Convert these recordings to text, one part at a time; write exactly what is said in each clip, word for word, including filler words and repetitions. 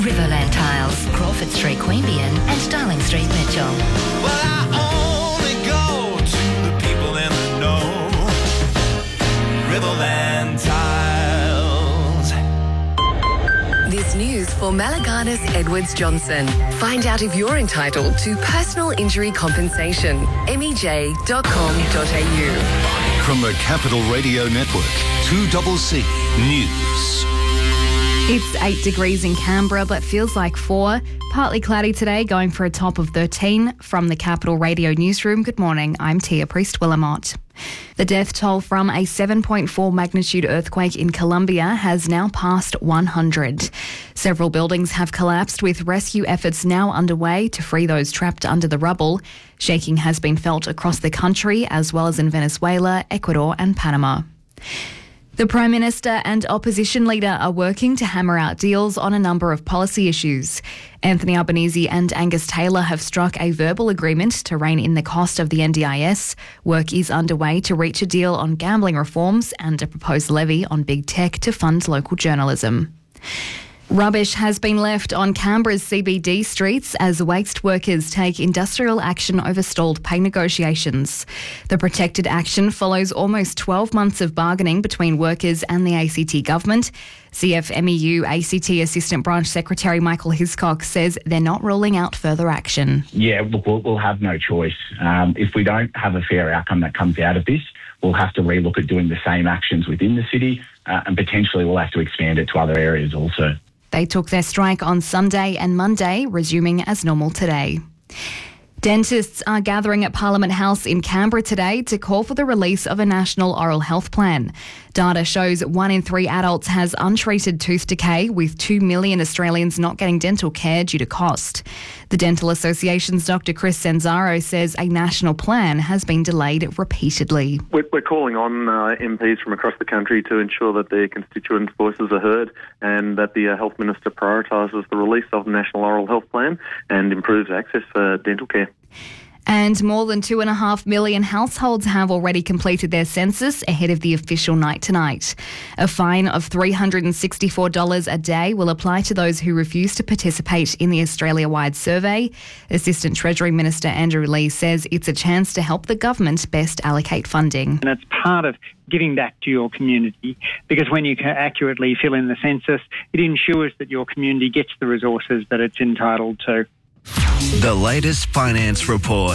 Riverland Tiles, Crawford Street, Queanbeyan and Darling Street, Mitchell. Well, I only go to the people in the know. Riverland Tiles. This news for Malaganas Edwards Johnson. Find out if you're entitled to personal injury compensation. m e j dot com dot a u. From the Capital Radio Network, two C C News. It's eight degrees in Canberra, but feels like four. Partly cloudy today, going for a top of thirteen. From the Capital Radio Newsroom, good morning, I'm Tia Priest-Willamott. The death toll from a seven point four magnitude earthquake in Colombia has now passed one hundred. Several buildings have collapsed, with rescue efforts now underway to free those trapped under the rubble. Shaking has been felt across the country, as well as in Venezuela, Ecuador and Panama. The Prime Minister and opposition leader are working to hammer out deals on a number of policy issues. Anthony Albanese and Angus Taylor have struck a verbal agreement to rein in the cost of the N D I S. Work is underway to reach a deal on gambling reforms and a proposed levy on big tech to fund local journalism. Rubbish has been left on Canberra's C B D streets as waste workers take industrial action over stalled pay negotiations. The protected action follows almost twelve months of bargaining between workers and the A C T government. C F M E U A C T Assistant Branch Secretary Michael Hiscock says they're not ruling out further action. Yeah, look, we'll, we'll have no choice. Um, if we don't have a fair outcome that comes out of this, we'll have to relook at doing the same actions within the city uh, and potentially we'll have to expand it to other areas also. They took their strike on Sunday and Monday, resuming as normal today. Dentists are gathering at Parliament House in Canberra today to call for the release of a national oral health plan. Data shows one in three adults has untreated tooth decay, with two million Australians not getting dental care due to cost. The Dental Association's Doctor Chris Senzaro says a national plan has been delayed repeatedly. We're, we're calling on uh, M Ps from across the country to ensure that their constituents' voices are heard and that the uh, Health Minister prioritises the release of the National Oral Health Plan and improves access for dental care. And more than two and a half million households have already completed their census ahead of the official night tonight. A fine of three hundred sixty-four dollars a day will apply to those who refuse to participate in the Australia-wide survey. Assistant Treasury Minister Andrew Lee says it's a chance to help the government best allocate funding. And it's part of giving back to your community, because when you can accurately fill in the census, it ensures that your community gets the resources that it's entitled to. The latest finance report.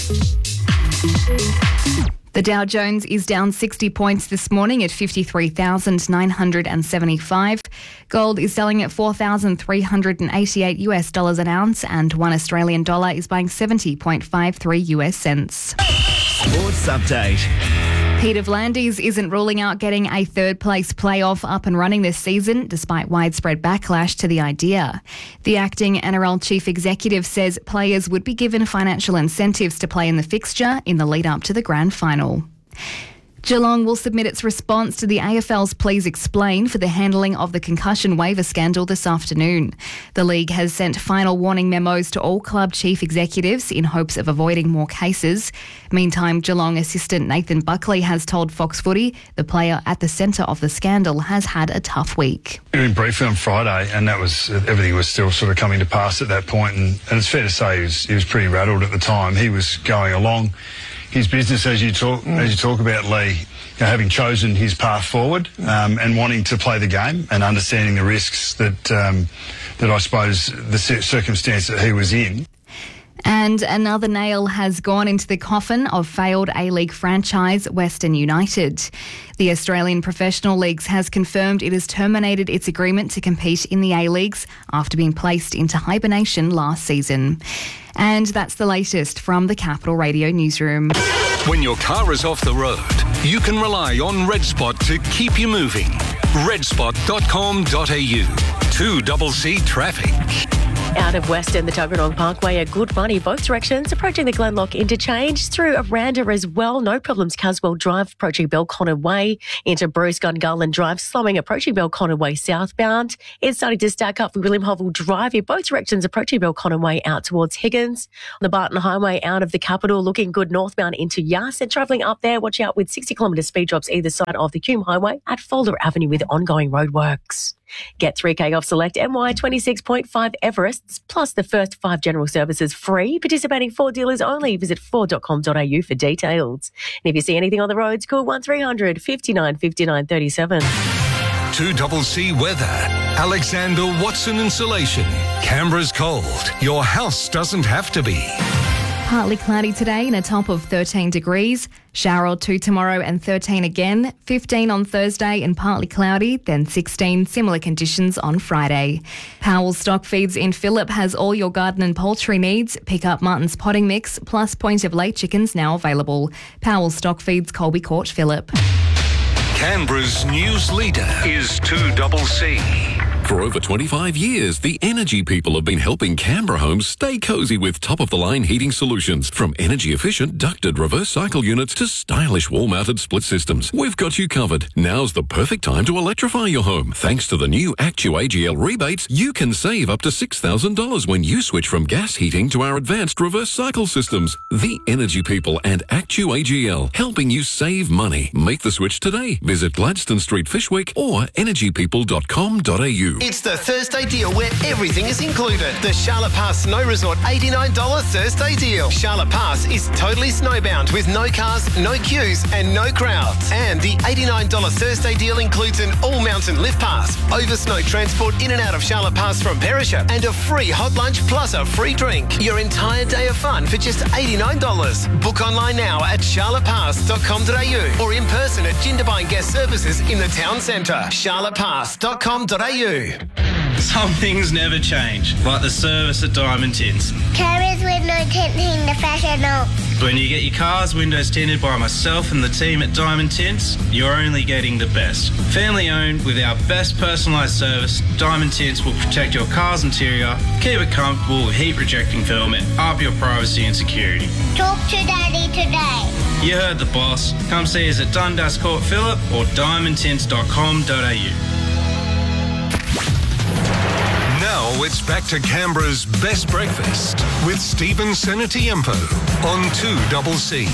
The Dow Jones is down sixty points this morning at fifty-three thousand nine hundred seventy-five. Gold is selling at four thousand three hundred eighty-eight US dollars an ounce, and one Australian dollar is buying seventy point five three US cents. Sports update. Peter V'landys isn't ruling out getting a third-place playoff up and running this season, despite widespread backlash to the idea. The acting N R L chief executive says players would be given financial incentives to play in the fixture in the lead-up to the grand final. Geelong will submit its response to the A F L's Please Explain for the handling of the concussion waiver scandal this afternoon. The league has sent final warning memos to all club chief executives in hopes of avoiding more cases. Meantime, Geelong assistant Nathan Buckley has told Fox Footy the player at the centre of the scandal has had a tough week. We were briefly on Friday, and that was everything was still sort of coming to pass at that point, and, and it's fair to say he was, he was pretty rattled at the time. He was going along his business, as you talk mm. as you talk about, Lee, you know, having chosen his path forward um, and wanting to play the game and understanding the risks that um, that I suppose the circumstance that he was in. And another nail has gone into the coffin of failed A-League franchise Western United. The Australian Professional Leagues has confirmed it has terminated its agreement to compete in the A-Leagues after being placed into hibernation last season. And that's the latest from the Capital Radio Newsroom. When your car is off the road, you can rely on RedSpot to keep you moving. red spot dot com dot a u. two C C traffic. Out of Western, the Tuggeranong Parkway are good money both directions, approaching the Glenlock interchange through Aranda as well. No problems, Caswell Drive, approaching Belconnen Way, into Bruce Gungahlin Drive, slowing, approaching Belconnen Way southbound. It's starting to stack up for William Hovell Drive in both directions, approaching Belconnen Way out towards Higgins. On the Barton Highway out of the capital, looking good northbound into Yass, and travelling up there, watch out with sixty kilometre speed drops either side of the Hume Highway at Folder Avenue with ongoing roadworks. Get three K off select M Y twenty-six point five Everests, plus the first five general services free. Participating Ford dealers only. Visit ford dot com dot a u for details. And if you see anything on the roads, call one three hundred fifty-nine fifty-nine thirty-seven. two C C weather. Alexander Watson Insulation. Canberra's cold. Your house doesn't have to be. Partly cloudy today and a top of thirteen degrees. Shower or two tomorrow and thirteen again. fifteen on Thursday and partly cloudy, then sixteen. Similar conditions on Friday. Powell Stock Feeds in Phillip has all your garden and poultry needs. Pick up Martin's potting mix plus point of lay chickens now available. Powell Stock Feeds, Colby Court, Phillip. Canberra's news leader is two C C. For over twenty-five years, the Energy People have been helping Canberra homes stay cosy with top-of-the-line heating solutions. From energy-efficient ducted reverse cycle units to stylish wall-mounted split systems, we've got you covered. Now's the perfect time to electrify your home. Thanks to the new Actu A G L rebates, you can save up to six thousand dollars when you switch from gas heating to our advanced reverse cycle systems. The Energy People and Actu A G L, helping you save money. Make the switch today. Visit Gladstone Street, Fishwick or energy people dot com dot a u. It's the Thursday deal where everything is included. The Charlotte Pass Snow Resort eighty-nine dollars Thursday deal. Charlotte Pass is totally snowbound with no cars, no queues and no crowds. And the eighty-nine dollars Thursday deal includes an all-mountain lift pass, over snow transport in and out of Charlotte Pass from Perisher, and a free hot lunch plus a free drink. Your entire day of fun for just eighty-nine dollars. Book online now at charlotte pass dot com dot a u or in person at Jindabyne Guest Services in the town centre. charlotte pass dot com dot a u. Some things never change, like the service at Diamond Tints. Carers window tinting the professional. When you get your car's windows tinted by myself and the team at Diamond Tints, you're only getting the best. Family owned with our best personalised service, Diamond Tints will protect your car's interior, keep it comfortable with heat rejecting film and up your privacy and security. Talk to Daddy today. You heard the boss. Come see us at Dundas Court Phillip or diamond tints dot com dot a u. Now it's back to Canberra's best breakfast with Stephen Senatiempo on two C C.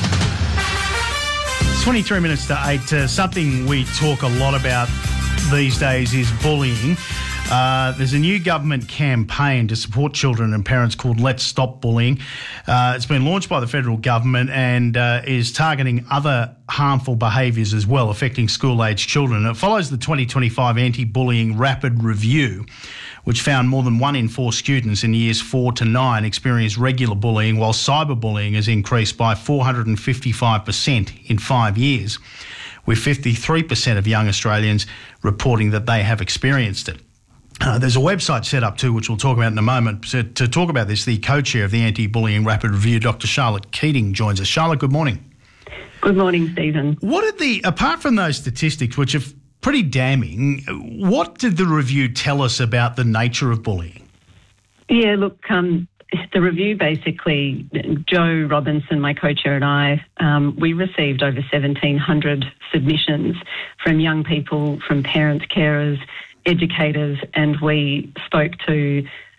twenty-three minutes to eight. Uh, something we talk a lot about these days is bullying. Uh, there's a new government campaign to support children and parents called Let's Stop Bullying. Uh, it's been launched by the federal government and uh, is targeting other harmful behaviours as well, affecting school-aged children. It follows the twenty twenty-five Anti-Bullying Rapid Review, which found more than one in four students in years four to nine experience regular bullying, while cyberbullying has increased by four hundred fifty-five percent in five years, with fifty-three percent of young Australians reporting that they have experienced it. Uh, there's a website set up too, which we'll talk about in a moment. So to talk about this, the co-chair of the Anti-Bullying Rapid Review, Doctor Charlotte Keating, joins us. Charlotte, good morning. Good morning, Stephen. What did the, apart from those statistics, which are pretty damning, what did the review tell us about the nature of bullying? Yeah, look, um, the review basically, Joe Robinson, my co-chair, and I, um, we received over seventeen hundred submissions from young people, from parents, carers, educators, and we spoke to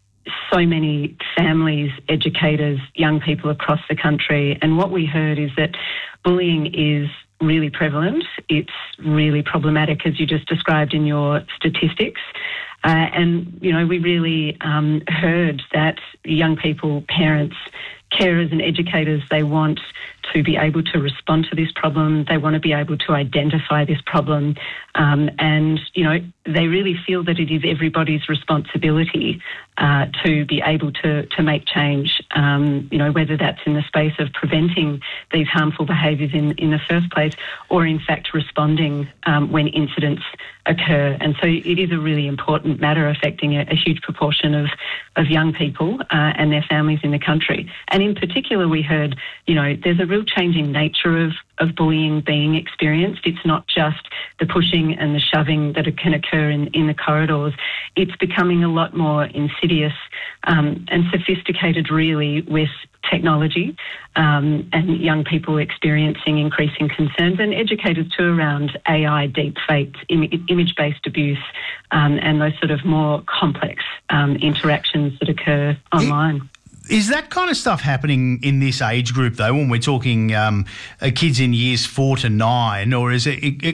so many families, educators, young people across the country. And what we heard is that bullying is really prevalent. It's really problematic, as you just described in your statistics. Uh, and, you know, we really um, heard that young people, parents, carers and educators, they want to be able to respond to this problem. They want to be able to identify this problem. Um, and, you know, they really feel that it is everybody's responsibility uh, to be able to, to make change, um, you know, whether that's in the space of preventing these harmful behaviours in, in the first place or, in fact, responding um, when incidents occur. And so it is a really important matter affecting a, a huge proportion of, of young people uh, and their families in the country. And in particular, we heard, you know, there's a real changing nature of, of bullying being experienced. It's not just the pushing and the shoving that can occur in, in the corridors. It's becoming a lot more insidious um, and sophisticated, really, with technology um, and young people experiencing increasing concerns, and educators too around A I, deep fakes, Im- image-based abuse, um, and those sort of more complex um, interactions that occur online. Is that kind of stuff happening in this age group, though, when we're talking um, uh, kids in years four to nine, or is it, it